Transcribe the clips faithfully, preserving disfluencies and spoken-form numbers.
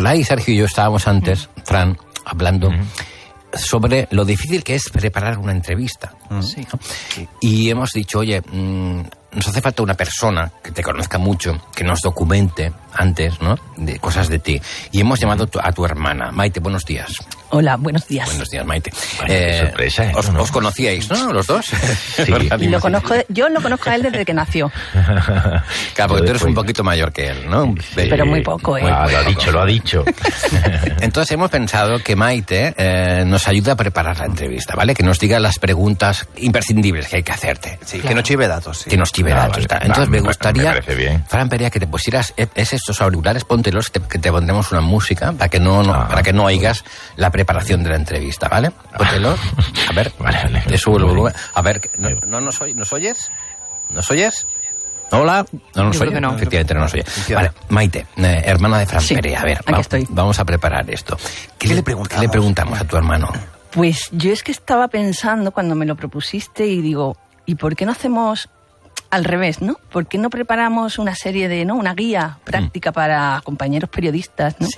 Blay, Sergio y yo estábamos antes, mm. Fran, hablando mm. sobre lo difícil que es preparar una entrevista. Mm. Sí. ¿no? Y hemos dicho, oye, mmm, nos hace falta una persona que te conozca mucho, que nos documente antes, ¿no?, de cosas de ti. Y hemos llamado a tu hermana. Maite, buenos días. Hola, buenos días. Buenos días, Maite. Bueno, eh, qué sorpresa, ¿eh? Os, ¿no? os conocíais, ¿no?, los dos. Sí. Lo conozco, yo lo conozco a él desde que nació. Claro, porque tú eres un poquito mayor que él, ¿no? Sí, pero muy poco, ¿eh? Muy, ah, lo ha dicho, lo ha dicho. Entonces hemos pensado que Maite eh, nos ayude a preparar la entrevista, ¿vale? Que nos diga las preguntas imprescindibles que hay que hacerte. Sí, claro. Que nos chive datos. Sí. Que nos chive Ah, datos. vale. Entonces Ah, me me gustaría, parece bien. Fran Perea, que te pusieras es estos auriculares, póntelos, te, que te pondremos una música para que no, no Ah, para que no oigas la preparación de la entrevista, ¿vale? Póntelos. A ver, vale, vale. te subo el volumen. A ver, ¿no, no nos, oy, ¿nos oyes? ¿Nos oyes? Hola, no nos oyes. No. Efectivamente no nos oye. Vale, Maite, eh, hermana de Fran sí, Perea, a ver, aquí va, estoy. Vamos a preparar esto. ¿Qué, ¿Qué le, le preguntamos? ¿Qué le preguntamos a tu hermano? Pues yo es que estaba pensando cuando me lo propusiste y digo, ¿y por qué no hacemos al revés, no? ¿Por qué no preparamos una serie de, ¿no?, una guía práctica mm. para compañeros periodistas, ¿no? Sí.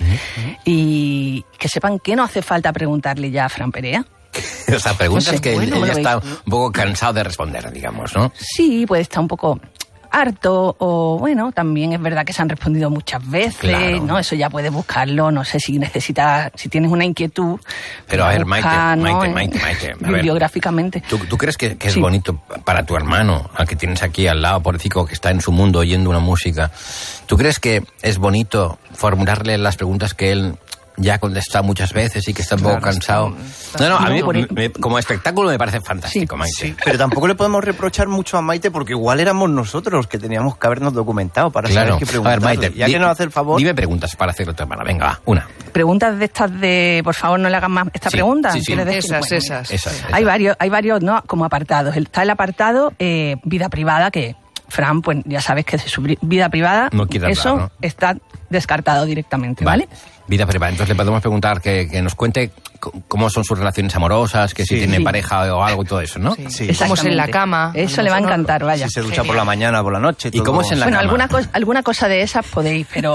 Y que sepan que no hace falta preguntarle ya a Fran Perea. O sea, preguntas no sé, que bueno, él, ¿cómo él lo está veis? un poco cansado de responder, digamos, ¿no? Sí, puede estar un poco harto o, bueno, también es verdad que se han respondido muchas veces, Claro. ¿no? Eso ya puedes buscarlo, no sé si necesitas, si tienes una inquietud. Pero a ver, busca, Maite, ¿no? Maite, Maite, Maite, a ver. Bibliográficamente. ¿Tú, ¿Tú crees que, que es Sí. bonito para tu hermano, al que tienes aquí al lado, pobrecito, que está en su mundo oyendo una música? ¿Tú crees que es bonito formularle las preguntas que él ya ha contestado muchas veces y que está un poco Claro, cansado? está- No, no, a No, mí por el- me- como espectáculo me parece fantástico, Sí, Maite. Sí, pero tampoco le podemos reprochar mucho a Maite porque igual éramos nosotros los que teníamos que habernos documentado para Claro. saber qué A preguntarle. ver, Maite, ya di- que nos hace el favor... Dime preguntas para hacerle a tu hermana. Venga, va, una. Preguntas de estas de, por favor, no le hagan más esta Sí, pregunta. sí, sí. ¿Quieres decir? Esas, Bueno, esas. Esa, esa. Hay varios, hay varios, ¿no?, como apartados. Está el apartado eh, vida privada, que Fran, pues ya sabes que de su bri- vida privada, No quiere hablar, eso ¿no? está descartado directamente, ¿vale? Vida privada. Entonces le podemos preguntar que, que nos cuente c- cómo son sus relaciones amorosas, que si Sí. tiene Sí. pareja o algo y todo eso, ¿no? Sí. Sí. Cómo es en la Exactamente. cama. Eso le va a encantar, vaya. Si se ducha por la mañana, por la noche... ¿Y todo- cómo es en la Bueno, cama? alguna cosa, alguna cosa de esas podéis, pero...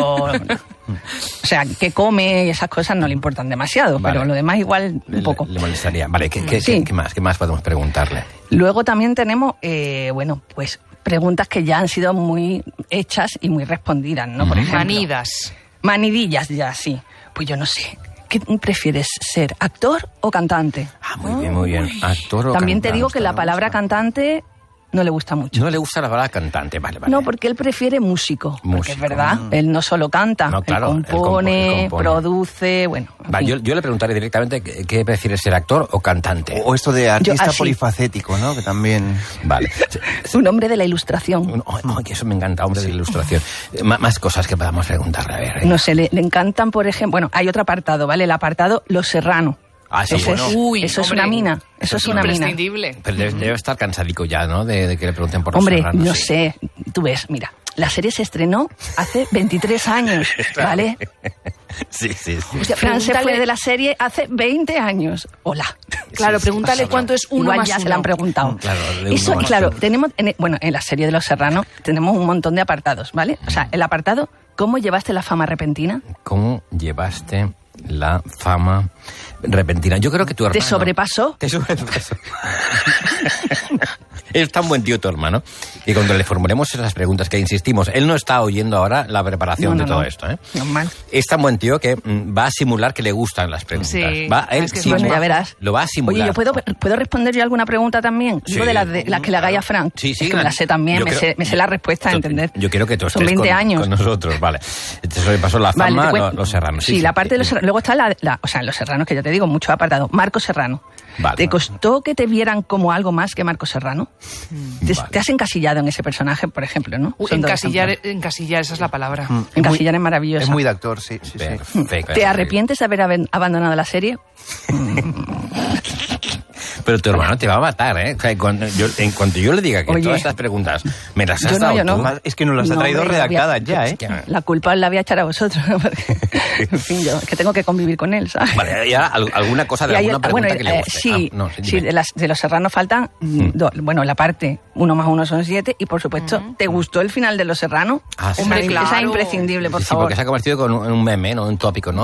o sea, que come y esas cosas no le importan demasiado, Vale. pero lo demás igual Le- un poco. Le molestaría. Vale, ¿qué, qué, Sí. qué- qué más? ¿Qué más podemos preguntarle? Luego también tenemos, eh, bueno, pues preguntas que ya han sido muy hechas y muy respondidas, ¿no? Por ejemplo, Manidas. manidillas ya, sí. Pues yo no sé. ¿Qué prefieres, ser actor o cantante? Ah, muy bien, muy bien. Actor o También te cantante. digo que la palabra cantante no le gusta mucho. No le gusta la palabra cantante, vale, vale. No, porque él prefiere músico. Porque Músico. es verdad, él no solo canta, No, claro, él él compo- compone, él compone. produce, bueno. en Va, fin. yo, yo le preguntaré directamente qué, qué prefieres, ser actor o cantante. O esto de artista Yo- ah, sí. polifacético, ¿no? Que también... Vale. Un hombre de la ilustración. Un- oh, oh, que eso me encanta, hombre de ilustración. Eh, má- Más cosas que podamos preguntarle, a ver. venga. No sé, le, le encantan, por ejemplo, bueno, hay otro apartado, ¿vale? El apartado Los Serrano. Ah, sí, Ese bueno. es, Uy, eso es hombre, una mina, eso es una mina. Imprescindible. Pero debe, debe estar cansadico ya, ¿no? De, de que le pregunten por los Hombre, serranos, no sí. sé, tú ves, mira, la serie se estrenó hace veintitrés años, ¿vale? Sí, sí, sí. O sea, Fran se Pregúntale- fue de la serie hace veinte años. Hola. Claro, Sí, sí, pregúntale pasa, cuánto es uno Igual más ya uno. se la han preguntado. Claro, de uno Eso, más claro, uno. tenemos, en- bueno, en la serie de Los Serranos tenemos un montón de apartados, ¿vale? O sea, el apartado, ¿cómo llevaste la fama repentina? ¿Cómo llevaste la fama repentina? Yo creo que tu hermano... ¿Te sobrepasó? Te sobrepasó. Es tan buen tío tu hermano. Y cuando le formulemos esas preguntas que insistimos, él no está oyendo ahora la preparación No, no, de todo no. esto, ¿eh? Normal. Es tan buen tío que mm, va a simular que le gustan las preguntas. Sí, va, él es que es simula- Bueno, ya verás. Lo va a simular. Oye, ¿yo puedo, puedo responder yo alguna pregunta también? Sí. Digo de las, de las que le hagáis a Frank. Sí, sí. Es que me las sé también, Yo me, creo- sé, me sé la respuesta, yo- ¿entender? Yo quiero que tú Son estés veinte con, años. con nosotros, vale. Te sobrepasó la Vale, fama, te lo- cuento. los serranos. Sí, la parte de los serranos. Luego está la, la- o sea, los serranos, que ya te digo, muchos apartados. Marco Serrano. Vale. ¿Te costó que te vieran como algo más que Marco Serrano? ¿Te, Vale. te has encasillado en ese personaje, por ejemplo, no? Uy, Son dos encasillar, ejemplos. encasillar, esa es la palabra. Mm, es Encasillar muy- es maravilloso. Es muy de actor, sí, sí, sí. Perfecto. ¿Te arrepientes de haber aben- abandonado la serie? Pero tu hermano te va a matar, ¿eh? O sea, cuando yo, en cuanto yo le diga que Oye. todas estas preguntas me las has Yo no, dado yo no. tú... Además, es que nos las ha No, traído hombre, la voy a- redactadas ya, ¿eh? Es que- La culpa os la voy a echar a vosotros, ¿no? Porque, en fin, yo es que tengo que convivir con él, ¿sabes? Vale, y ahora al- alguna cosa de Y hay- alguna pregunta bueno, que le eh, guste. sí, Ah, no, sí, dime. de, las, de los serranos faltan, mm, do- bueno, la parte uno más uno son siete y, por supuesto, ¿te gustó el final de los serranos? Ah, sí. Hombre, Esa claro. es imprescindible, por Sí, favor. porque se ha convertido en un, en un meme, ¿no? Un tópico, ¿no?